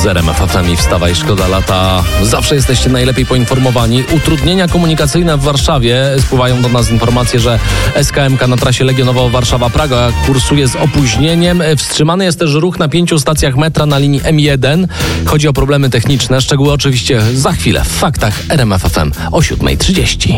RMF FM i Wstawaj, szkoda lata. Zawsze jesteście najlepiej poinformowani. Utrudnienia komunikacyjne w Warszawie. Spływają do nas informacje, że SKM-ka na trasie Legionowo Warszawa-Praga kursuje z opóźnieniem. Wstrzymany jest też ruch na 5 stacjach metra na linii M1. Chodzi o problemy techniczne. Szczegóły oczywiście za chwilę w faktach RMF FM o 7:30.